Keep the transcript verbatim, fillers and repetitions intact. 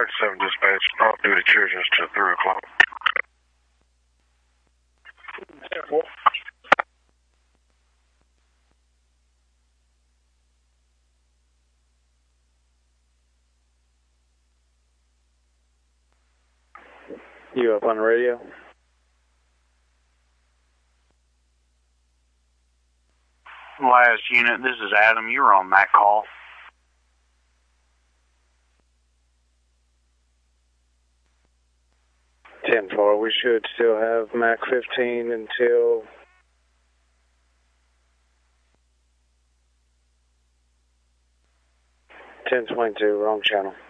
thirty-seven dispatch, off-duty charges to three o'clock. You up on the radio? Last unit, this is Adam. You're on that call. ten four, we should still have Mac fifteen until ten twenty-two, wrong channel.